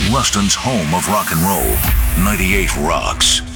Ruston's home of rock and roll, 98 Rocks.